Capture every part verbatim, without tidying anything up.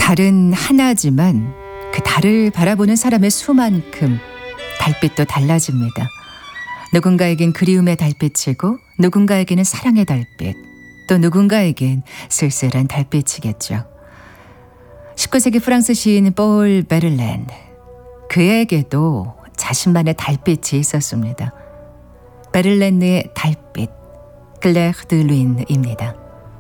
달은 하나지만 그 달을 바라보는 사람의 수만큼 달빛도 달라집니다. 누군가에겐 그리움의 달빛이고 누군가에게는 사랑의 달빛, 또 누군가에겐 쓸쓸한 달빛이겠죠. 십구 세기 프랑스 시인 폴 베를렌, 그에게도 자신만의 달빛이 있었습니다. 베를렌의 달빛, 클레르 드 룬입니다.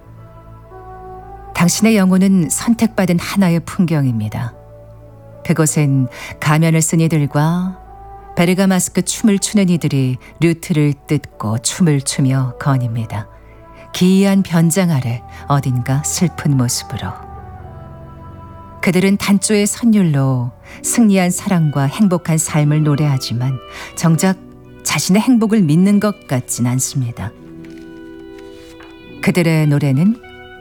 당신의 영혼은 선택받은 하나의 풍경입니다. 그곳엔 가면을 쓴 이들과 베르가마스크 춤을 추는 이들이 류트를 뜯고 춤을 추며 거닙니다. 기이한 변장 아래 어딘가 슬픈 모습으로. 그들은 단조의 선율로 승리한 사랑과 행복한 삶을 노래하지만 정작 자신의 행복을 믿는 것 같진 않습니다. 그들의 노래는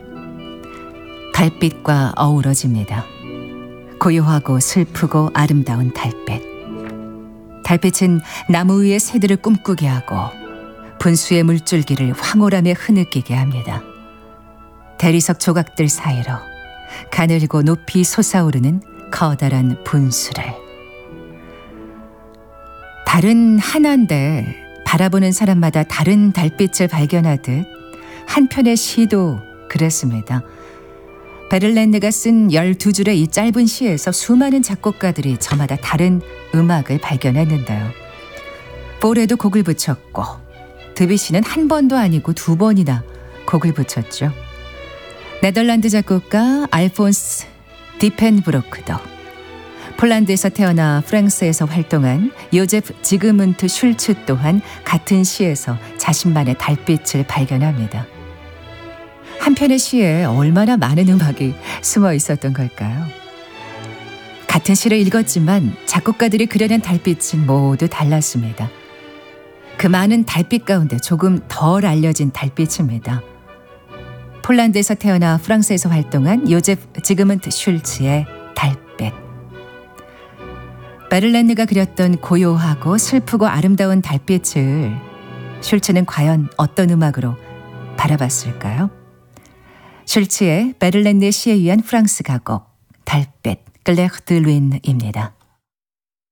달빛과 어우러집니다. 고요하고 슬프고 아름다운 달빛. 달빛은 나무 위의 새들을 꿈꾸게 하고 분수의 물줄기를 황홀함에 흐느끼게 합니다. 대리석 조각들 사이로 가늘고 높이 솟아오르는 커다란 분수를. 달은 하나인데 바라보는 사람마다 다른 달빛을 발견하듯 한편의 시도 그랬습니다. 베를렌느가 쓴 열두 줄의 이 짧은 시에서 수많은 작곡가들이 저마다 다른 음악을 발견했는데요. 볼에도 곡을 붙였고 드뷔시는 한 번도 아니고 두 번이나 곡을 붙였죠. 네덜란드 작곡가 알폰스 디펜브로크도, 폴란드에서 태어나 프랑스에서 활동한 요제프 지그문트 슐츠 또한 같은 시에서 자신만의 달빛을 발견합니다. 한편의 시에 얼마나 많은 음악이 숨어 있었던 걸까요? 같은 시를 읽었지만 작곡가들이 그려낸 달빛은 모두 달랐습니다. 그 많은 달빛 가운데 조금 덜 알려진 달빛입니다. 폴란드에서 태어나 프랑스에서 활동한 요제프 지그문트 슐츠의 달빛. 베를렌느가 그렸던 고요하고 슬프고 아름다운 달빛을 슐츠는 과연 어떤 음악으로 바라봤을까요? 슐츠의 베를렌느 시에 의한 프랑스 가곡 달빛, 클레르 드 룬입니다.